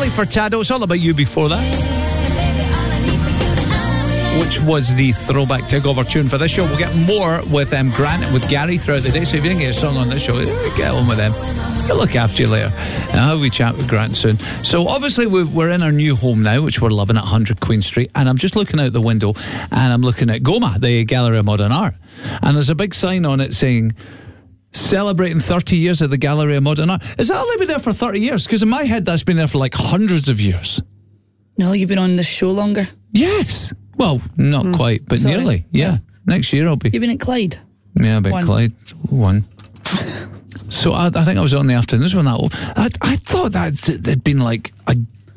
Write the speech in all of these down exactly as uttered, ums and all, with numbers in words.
Nelly Furtado, It's All About You before that, which was the throwback takeover tune for this show. We'll get more with um, Grant and with Gary throughout the day, so if you didn't get a song on this show, get on with them. They'll look after you later. And I'll have a chat with Grant soon. So obviously we've, we're in our new home now, which we're loving at one hundred Queen Street, and I'm just looking out the window and I'm looking at GOMA, the Gallery of Modern Art, and there's a big sign on it saying celebrating thirty years of the Gallery of Modern Art. Has that only been there for thirty years? Because in my head that's been there for like hundreds of years. No, you've been on the show longer. Yes. Well, not mm, quite, but sorry. nearly. Yeah. yeah. Next year I'll be. You've been at Clyde? Yeah, I'll be at Clyde. One. So I, I think I was on the afternoons when that. I, I thought that there'd been like a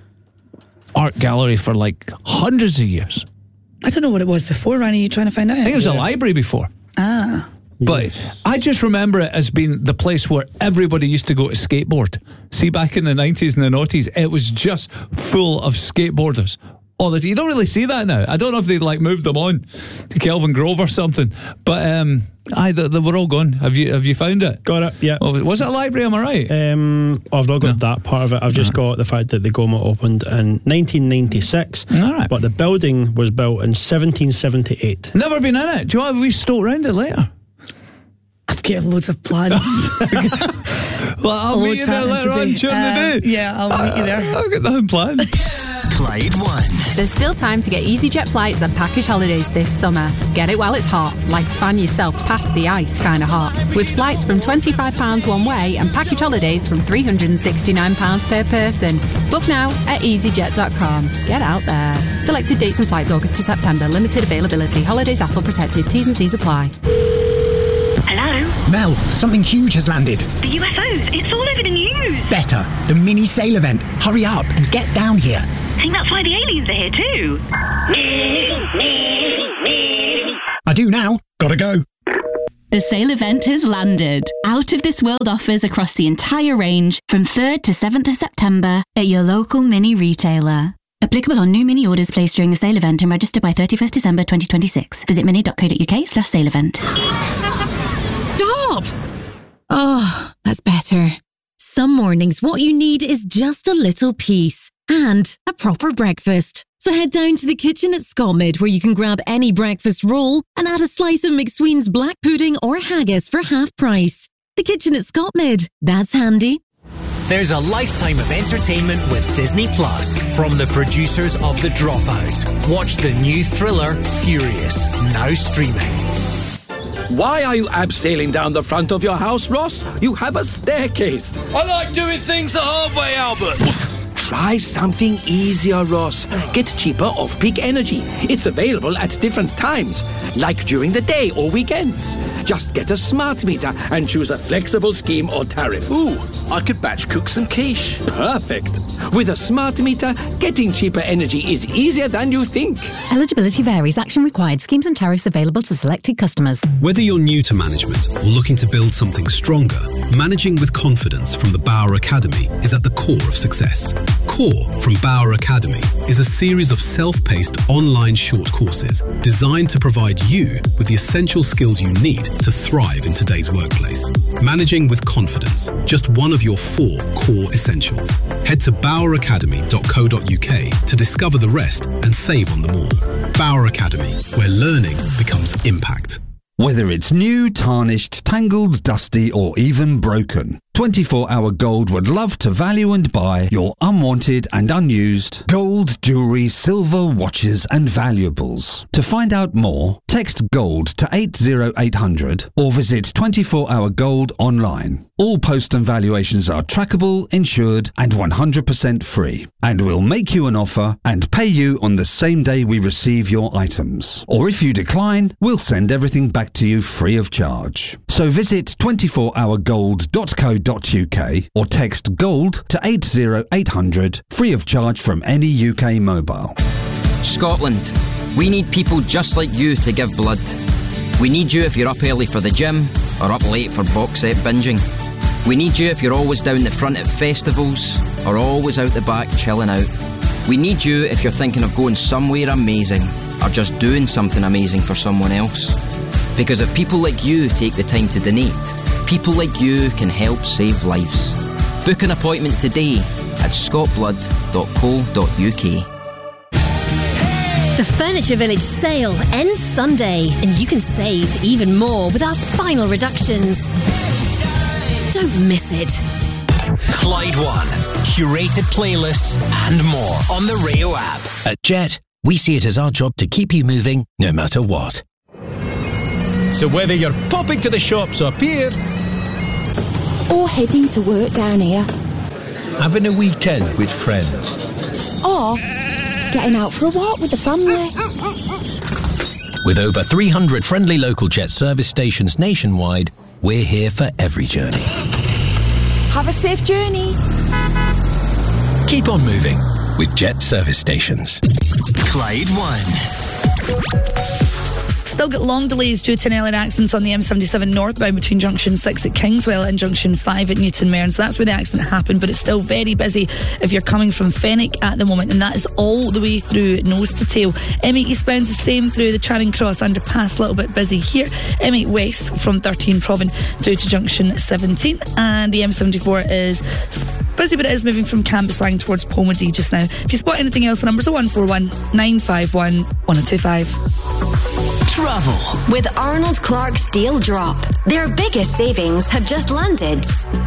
art gallery for like hundreds of years. I don't know what it was before, Ryan. Are you trying to find out? I think it was yeah. a library before. Ah. But yes. I just remember it as being the place where everybody used to go to skateboard. See, back in the nineties and the noughties, it was just full of skateboarders. Oh, you don't really see that now. I don't know if they like moved them on to Kelvin Grove or something, but um, I they, they were all gone. Have you have you found it? Got it. Yeah. Oh, was it a library? Am I right? Um, I've not got no. that part of it. I've just no. got the fact that the GOMA opened in nineteen ninety-six. All right. But the building was built in seventeen seventy-eight. Never been in it. Do you want we stoke round it later? I've got loads of plans. Well, I'll meet you there later on during uh, the day. Yeah, I'll meet you there. I've got nothing planned. Clyde One. There's still time to get EasyJet flights and package holidays this summer. Get it while it's hot, like fan yourself past the ice kind of hot. With flights from twenty-five pounds one way and package holidays from three hundred sixty-nine pounds per person. Book now at easyjet dot com. Get out there. Selected dates and flights August to September. Limited availability. Holidays A T L protected. T's and C's apply. Hello? Mel, something huge has landed. The U F Os. It's all over the news. Better. The mini sail event. Hurry up and get down here. I think that's why the aliens are here too. I do now. Gotta go. The sale event has landed. Out of this world offers across the entire range from third to seventh of September at your local mini retailer. Applicable on new mini orders placed during the sale event and registered by thirty-first December twenty twenty-six. Visit mini dot co dot uk slash sale event. Stop! Oh, that's better. Some mornings what you need is just a little peace and a proper breakfast. So head down to the kitchen at Scotmid where you can grab any breakfast roll and add a slice of McSween's black pudding or haggis for half price. The kitchen at Scotmid. That's handy. There's a lifetime of entertainment with Disney Plus. From the producers of The Dropout. Watch the new thriller, Furious, now streaming. Why are you abseiling down the front of your house, Ross? You have a staircase. I like doing things the hard way, Albert. Try something easier, Ross. Get cheaper off-peak energy. It's available at different times, like during the day or weekends. Just get a smart meter and choose a flexible scheme or tariff. Ooh, I could batch cook some quiche. Perfect. With a smart meter, getting cheaper energy is easier than you think. Eligibility varies. Action required. Schemes and tariffs available to selected customers. Whether you're new to management or looking to build something stronger, managing with confidence from the Bauer Academy is at the core of success. Core from Bauer Academy is a series of self-paced online short courses designed to provide you with the essential skills you need to thrive in today's workplace. Managing with confidence, just one of your four core essentials. Head to bauer academy dot co dot uk to discover the rest and save on them all. Bauer Academy, where learning becomes impact. Whether it's new, tarnished, tangled, dusty, or even broken, twenty-four hour Gold would love to value and buy your unwanted and unused gold, jewellery, silver, watches and valuables. To find out more, text GOLD to eight zero eight hundred or visit twenty-four hour gold online. All post and valuations are trackable, insured and one hundred percent free. And we'll make you an offer and pay you on the same day we receive your items. Or if you decline, we'll send everything back to you free of charge. So visit twenty-four hour gold dot co dot uk or text GOLD to eight zero eight hundred, free of charge from any U K mobile. Scotland. We need people just like you to give blood. We need you if you're up early for the gym or up late for box set binging. We need you if you're always down the front at festivals or always out the back chilling out. We need you if you're thinking of going somewhere amazing or just doing something amazing for someone else. Because if people like you take the time to donate, people like you can help save lives. Book an appointment today at scott blood dot co dot uk. The Furniture Village sale ends Sunday, and you can save even more with our final reductions. Don't miss it. Clyde One. Curated playlists and more on the Rayo app. At Jet, we see it as our job to keep you moving no matter what. So whether you're popping to the shops up here or heading to work down here, having a weekend with friends, or getting out for a walk with the family. With over three hundred friendly local Jet service stations nationwide, we're here for every journey. Have a safe journey. Keep on moving with Jet service stations. Clyde One. Still got long delays due to an earlier accident on the M seventy-seven northbound between Junction six at Kingswell and Junction five at Newton Mearns. So that's where the accident happened, but it's still very busy if you're coming from Fenwick at the moment, and that is all the way through nose to tail. M eight eastbound's the same through the Charing Cross underpass, a little bit busy here. M eight west from thirteen Provan through to Junction seventeen, and the M seventy-four is busy, but it is moving from Cambuslang towards Pomedy just now. If you spot anything else, the numbers are one four one, nine five one, one oh two five. Travel with Arnold Clark's Deal Drop. Their biggest savings have just landed.